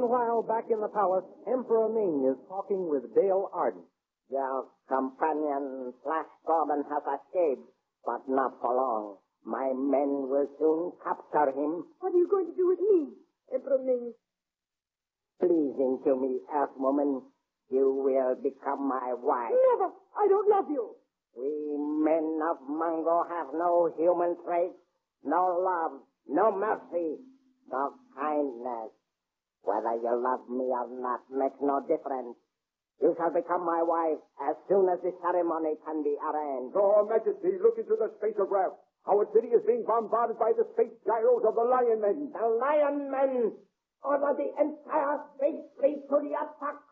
Meanwhile, back in the palace, Emperor Ming is talking with Dale Arden. Your companion, Flash Gordon, has escaped, but not for long. My men will soon capture him. What are you going to do with me, Emperor Ming? Pleasing to me, Earthwoman, you will become my wife. Never! I don't love you. We men of Mongo have no human traits, no love, no mercy, no kindness. Whether you love me or not makes no difference. You shall become my wife as soon as the ceremony can be arranged. Your Majesty, look into the spacograph. Our city is being bombarded by the space gyros of the Lion Men. The Lion Men! Order the entire space fleet to the attack.